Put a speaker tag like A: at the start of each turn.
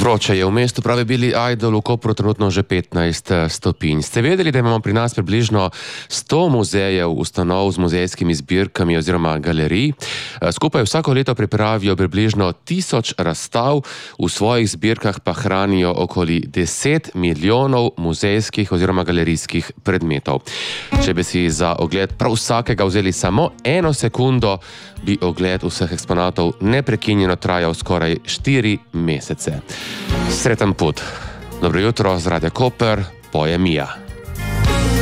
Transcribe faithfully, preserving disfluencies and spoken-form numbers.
A: Vroče je v mestu, pravi Billy Idol, v Kopru trenutno že petnajst stopinj. Ste vedeli, da imamo pri nas približno sto muzejev, ustanov z muzejskimi zbirkami oziroma galerij? Skupaj vsako leto pripravijo približno tisoč razstav, v svojih zbirkah pa hranijo okoli deset milijonov muzejskih oziroma galerijskih predmetov. Če bi si za ogled prav vsakega vzeli samo eno sekundo, bi ogled vseh eksponatov neprekinjeno trajal skoraj štiri mesece. Sreten put. Dobro jutro, z Radia Koper, poje Mija.